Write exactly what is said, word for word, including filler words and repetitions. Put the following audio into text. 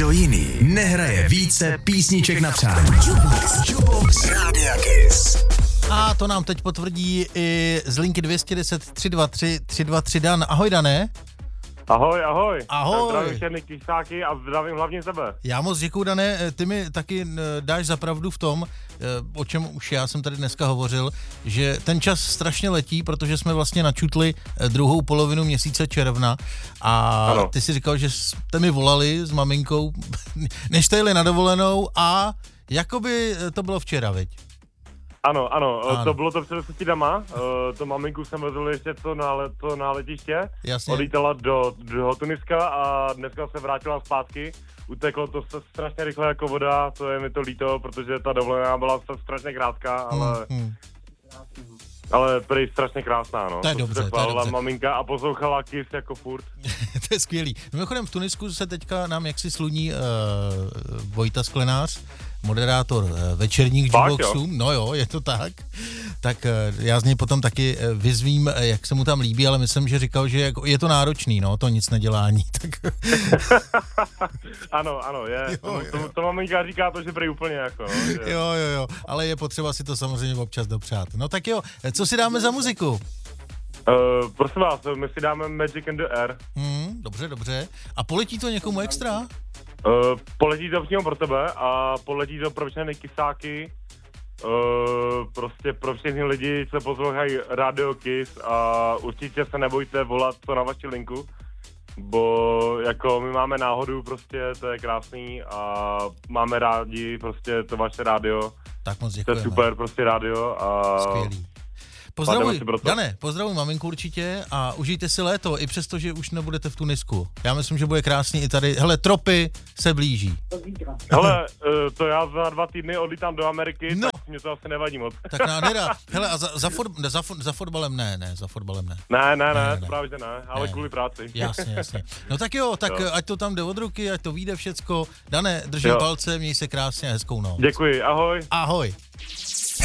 Nikdo jiný nehraje více písniček na přání. Jukebox. Jukebox Rádia Kiss. A to nám teď potvrdí i z linky dvě jedna nula tři dva tři tři dva tři Dan. Ahoj, Dané. Ahoj, ahoj. Ahoj. Zdravím všechny kysáky a zdravím hlavně tebe. Já moc děkuju, Dané. Ty mi taky dáš za pravdu v tom, o čem už já jsem tady dneska hovořil, že ten čas strašně letí, protože jsme vlastně načutli druhou polovinu měsíce června a ano. Ty si říkal, že jste mi volali s maminkou, než jste jeli na dovolenou a jakoby to bylo včera, viď? Ano, ano, ano, to bylo to před deseti dama, uh, to maminku jsem vezl ještě to na, to na letiště, jasně. Odlítala do, do Tuniska a dneska se vrátila zpátky, uteklo to strašně rychle jako voda, to je mi to líto, protože ta dovolená byla strašně krátká, ale... Hmm, hmm. Ale prý strašně krásná, no. To je dobře, to je dobře. Maminka a poslouchala Kiss jako furt. To je skvělý. Mimochodem v Tunisku se teďka nám jaksi sluní uh, Vojta Sklenář, moderátor uh, večerních jukeboxů. No jo, je to tak. Tak uh, já z něj potom taky uh, vyzvím, uh, jak se mu tam líbí, ale myslím, že říkal, že jako, je to náročný, no, to nic nedělání. Tak... ano, ano, je. Jo, to, jo. To, to maminka říká to, že prý úplně jako, no. Že... Jo, jo, jo, ale je potřeba si to samozřejmě občas dopřát. No tak jo, co si dáme za muziku? Uh, prosím vás, my si dáme Magic in the Air. Hmm, dobře, dobře. A poletí to někomu extra? Uh, poletí to přímo pro tebe a poletí to pro všechny kysáky, uh, prostě pro všechny lidi, co poslouchají Radio Kiss a určitě se nebojte volat to na vaši linku, bo jako my máme náhodu, prostě to je krásný a máme rádi prostě to vaše rádio. Tak moc děkujeme. To je super prostě rádio a... Skvělý. Pozdravuj, Dané, pozdravuj maminku určitě a užijte si léto, i přesto, že už nebudete v Tunisku. Já myslím, že bude krásný i tady. Hele, tropy se blíží. Hele, to já za dva týdny odlítám do Ameriky, no. Tak mě to asi nevadí moc. Tak nádhera. Hele, a za, za, for, za, for, za fotbalem ne, ne, za fotbalem ne. Ne, ne, ne, ne právě že ne, ale ne, kvůli práci. Jasně, jasně. No tak jo, tak jo. Ať to tam jde od ruky, ať to vyjde všecko. Dané, držím jo. palce, měj se krásně a hezkou noc. Děkuji, ahoj. Ahoj.